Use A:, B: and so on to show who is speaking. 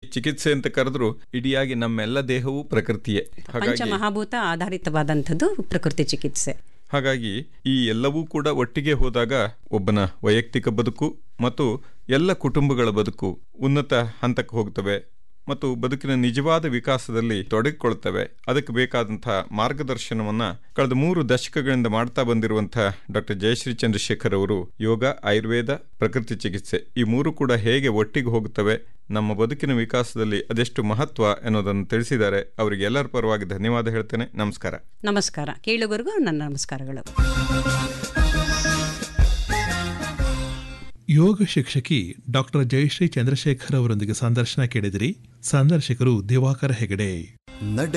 A: ಚಿಕಿತ್ಸೆ ಅಂತ ಕರೆದ್ರು ಇಡಿಯಾಗಿ ನಮ್ಮೆಲ್ಲ ದೇಹವು ಪ್ರಕೃತಿಯೇ.
B: ಪಂಚಮಹಾಭೂತ ಆಧಾರಿತವಾದಂಥದ್ದು ಪ್ರಕೃತಿ ಚಿಕಿತ್ಸೆ.
A: ಹಾಗಾಗಿ ಈ ಎಲ್ಲವೂ ಕೂಡ ಒಟ್ಟಿಗೆ ಹೋದಾಗ ಒಬ್ಬನ ವೈಯಕ್ತಿಕ ಬದುಕು ಮತ್ತು ಎಲ್ಲ ಕುಟುಂಬಗಳ ಬದುಕು ಉನ್ನತ ಹಂತಕ್ಕೆ ಹೋಗ್ತವೆ ಮತ್ತು ಬದುಕಿನ ನಿಜವಾದ ವಿಕಾಸದಲ್ಲಿ ತೊಡಗಿಕೊಳ್ತವೆ. ಅದಕ್ಕೆ ಬೇಕಾದಂತಹ ಮಾರ್ಗದರ್ಶನವನ್ನ ಕಳೆದ 3 ದಶಕಗಳಿಂದ ಮಾಡ್ತಾ ಬಂದಿರುವಂತಹ ಡಾಕ್ಟರ್ ಜಯಶ್ರೀ ಚಂದ್ರಶೇಖರ್ ಅವರು ಯೋಗ, ಆಯುರ್ವೇದ, ಪ್ರಕೃತಿ ಚಿಕಿತ್ಸೆ ಈ 3 ಕೂಡ ಹೇಗೆ ಒಟ್ಟಿಗೆ ಹೋಗುತ್ತವೆ, ನಮ್ಮ ಬದುಕಿನ ವಿಕಾಸದಲ್ಲಿ ಅದೆಷ್ಟು ಮಹತ್ವ ಎನ್ನುವುದನ್ನು ತಿಳಿಸಿದ್ದಾರೆ. ಅವರಿಗೆ ಎಲ್ಲರ ಪರವಾಗಿ ಧನ್ಯವಾದ ಹೇಳ್ತೇನೆ. ನಮಸ್ಕಾರ.
B: ನಮಸ್ಕಾರ. ಕೇಳುಗರಿಗೂ ನನ್ನ ನಮಸ್ಕಾರಗಳು.
C: ಯೋಗ ಶಿಕ್ಷಕಿ ಡಾಕ್ಟರ್ ಜಯಶ್ರೀ ಚಂದ್ರಶೇಖರ್ ಅವರೊಂದಿಗೆ ಸಂದರ್ಶನ ಕೇಳಿದಿರಿ. ಸಂದರ್ಶಕರು ದಿವಾಕರ ಹೆಗಡೆ.